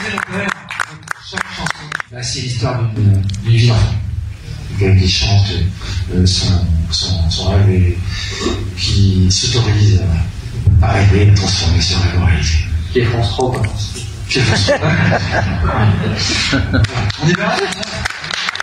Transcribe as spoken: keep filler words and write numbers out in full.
Chaque chanson, bah, c'est l'histoire d'une vie d'enfant. Quelqu'un qui chante euh, son, son, son rêve et qui s'autorise à, à rêver, à transformer ce rêve en réalité. Qui est France trois, quoi. Qui est France trois. On y va?